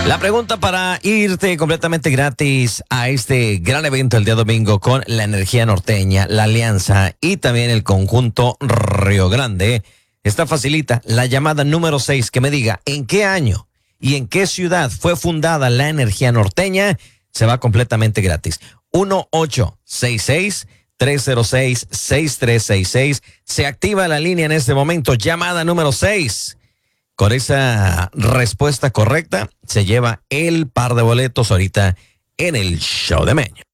La pregunta para irte completamente gratis a este gran evento el día domingo con la Energía Norteña, la Alianza y también el conjunto Río Grande. Esta facilita la llamada número 6 que me diga en qué año y en qué ciudad fue fundada la Energía Norteña. Se va completamente gratis. 1866-306-6366. Se activa la línea en este momento. Llamada número 6. Con esa respuesta correcta, se lleva el par de boletos ahorita en el show de Meño.